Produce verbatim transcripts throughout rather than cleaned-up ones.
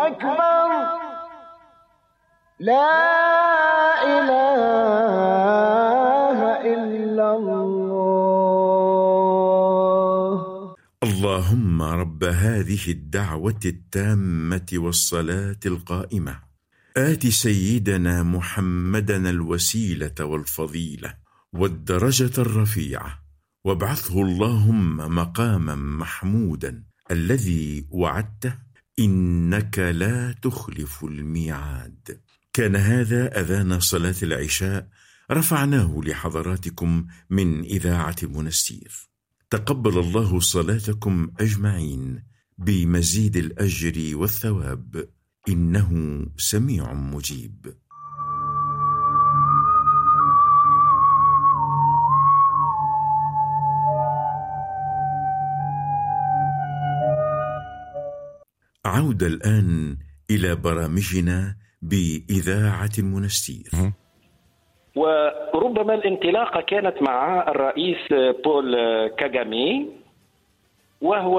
أكبر لا إله إلا الله. اللهم رب هذه الدعوة التامة والصلاة القائمة آت سيدنا محمدًا الوسيلة والفضيلة والدرجة الرفيعة وابعثه اللهم مقامًا محمودًا الذي وعدته إنك لا تخلف الميعاد. كان هذا أذان صلاة العشاء رفعناه لحضراتكم من إذاعة المنستير. تقبل الله صلاتكم أجمعين بمزيد الأجر والثواب إنه سميع مجيب. عودة الآن إلى برامجنا بإذاعة المنستير. وربما الانطلاقة كانت مع الرئيس بول كاغامي، وهو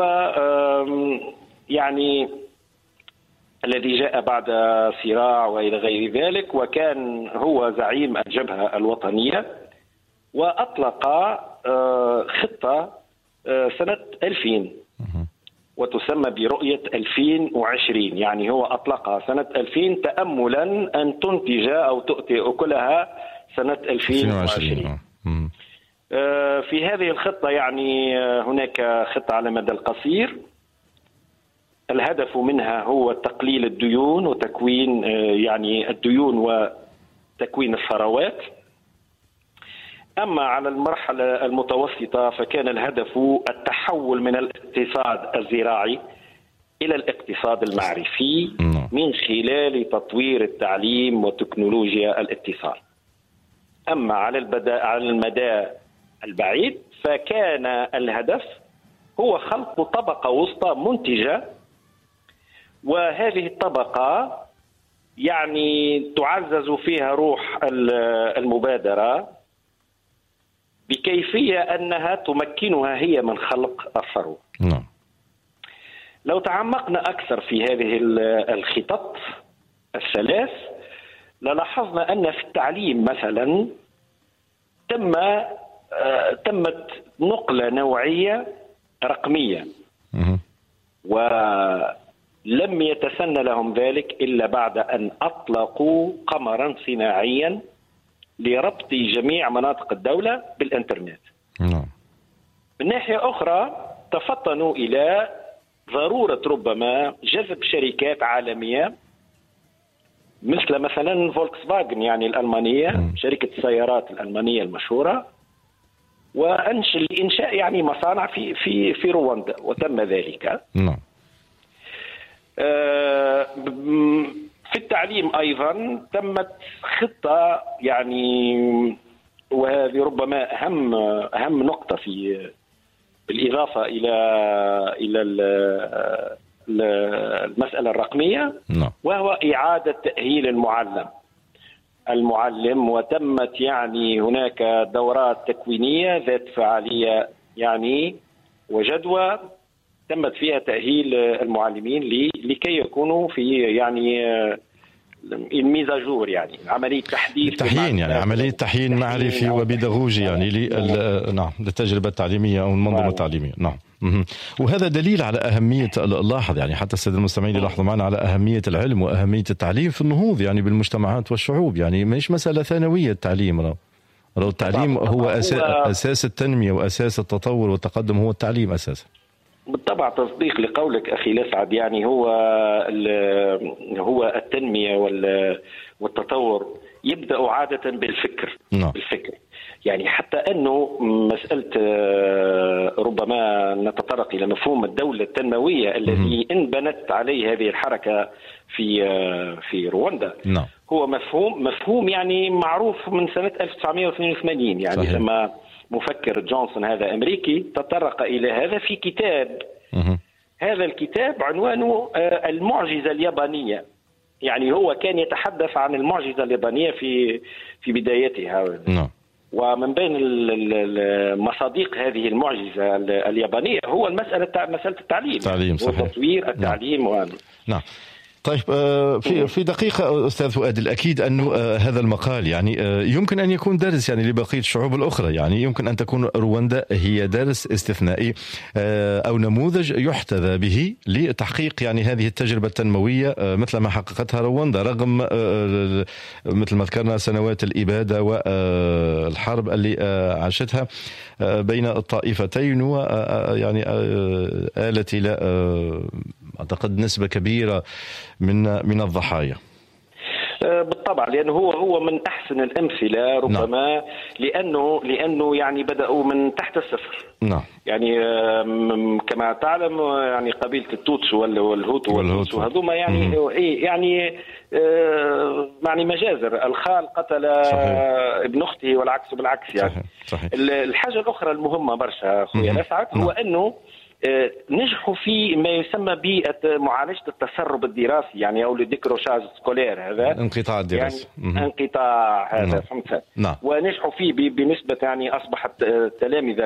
يعني الذي جاء بعد صراع وإلى غير ذلك، وكان هو زعيم الجبهة الوطنية، وأطلق خطة سنة ألفين وتسمى برؤية ألفين وعشرين. يعني هو أطلقها سنة ألفين تأملا أن تنتج أو تؤتي أكلها سنة ألفين وعشرين. في هذه الخطة يعني هناك خطة على المدى القصير، الهدف منها هو تقليل الديون وتكوين يعني الديون وتكوين الثروات. أما على المرحلة المتوسطة فكان الهدف التحول من الاقتصاد الزراعي إلى الاقتصاد المعرفي من خلال تطوير التعليم وتكنولوجيا الاتصال. أما على على المدى البعيد فكان الهدف هو خلق طبقة وسطى منتجة، وهذه الطبقة يعني تعزز فيها روح المبادرة بكيفية أنها تمكنها هي من خلق الثروة. نعم. لو تعمقنا أكثر في هذه الخطط الثلاث للاحظنا أن في التعليم مثلا تم تمت نقلة نوعية رقمية، ولم يتسنى لهم ذلك إلا بعد أن أطلقوا قمرا صناعيا لربط جميع مناطق الدولة بالإنترنت. نعم. من ناحية أخرى تفطنوا إلى ضرورة ربما جذب شركات عالمية مثل مثلا فولكس فاجن يعني الألمانية، م. شركة السيارات الألمانية المشهورة، وأنشأ لإنشاء يعني مصانع في في في رواندا، وتم ذلك. نعم. آه في التعليم أيضا تمت خطة يعني، وهذه ربما أهم أهم نقطة في بالإضافة إلى إلى المسألة الرقمية، وهو إعادة تأهيل المعلم المعلم وتمت يعني هناك دورات تكوينية ذات فعالية يعني وجدوى تمت فيها تأهيل المعلمين لكي يكونوا في يعني الميزاجور يعني عملية تحديث تحيين يعني عملية تحيين معرفي وبيداغوجي يعني لل نعم للتجربة التعليمية أو المنظومة التعليمية. نعم. وهذا دليل على أهمية، لاحظ يعني حتى السادة المستمعين يلاحظوا معنا على أهمية العلم وأهمية التعليم في النهوض يعني بالمجتمعات والشعوب. يعني مش مسألة ثانوية التعليم، لو لو التعليم هو أساس التنمية وأساس التطور والتقدم، هو التعليم أساسا. بالطبع تصديق لقولك أخي الأسعد، يعني هو هو التنمية والتطور يبدأ عادة بالفكر. no. بالفكر يعني حتى أنه مسألة ربما نتطرق إلى مفهوم الدولة التنموية الذي mm-hmm. انبنت عليه هذه الحركة في في رواندا. no. هو مفهوم مفهوم يعني معروف من سنة ألف وتسعمائة واثنين وثمانين يعني صحيح. لما مفكر جونسون هذا أمريكي تطرق إلى هذا في كتاب. م- هذا الكتاب عنوانه المعجزة اليابانية. يعني هو كان يتحدث عن المعجزة اليابانية في في بدايتها. م- ومن بين مصادق هذه المعجزة اليابانية هو المسألة مسألة التعليم، تعليم صحيح. وتطوير التعليم. نعم. نعم. طيب في في دقيقة أستاذ فؤاد، الأكيد أن هذا المقال يعني يمكن أن يكون درس يعني لبقية الشعوب الأخرى، يعني يمكن أن تكون رواندا هي درس استثنائي أو نموذج يحتذى به لتحقيق يعني هذه التجربة التنموية مثل ما حققتها رواندا، رغم مثل ما ذكرنا سنوات الإبادة والحرب اللي عاشتها بين الطائفتين، ويعني آلت إلى أعتقد نسبة كبيرة من من الضحايا. بالطبع، لأنه هو هو من أحسن الأمثلة ربما. نعم. لأنه لأنه يعني بدأوا من تحت الصفر. نعم. يعني كما تعلم يعني قبيلة التوتسو والهوتو والهوتو هذوما يعني يعني يعني مجازر، الخال قتل صحيح. ابن أخته والعكس بالعكس يعني. صحيح. صحيح. الحاجة الأخرى المهمة برشا أخويا الأسعد هو أنه نجحوا في ما يسمى بمعالجة التسرب الدراسي يعني أو الديكروشاج سكولير، هذا انقطاع الدراسي يعني انقطاع هذا فهمت. نعم. ونجحوا فيه بنسبة يعني أصبحت التلامذة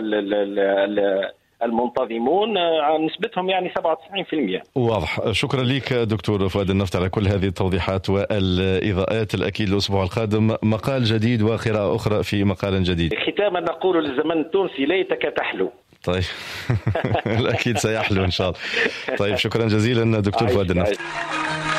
المنتظمون نسبتهم يعني سبعة وتسعين بالمئة. واضح. شكرا لك دكتور فؤاد النفط على كل هذه التوضيحات والإضاءات. الأكيد الأسبوع القادم مقال جديد وقراءة أخرى في مقال جديد. ختاما نقول للزمن التونسي ليتك تحلو. طيب الأكيد سيحلو إن شاء الله. طيب شكرا جزيلا دكتور فؤاد النفط.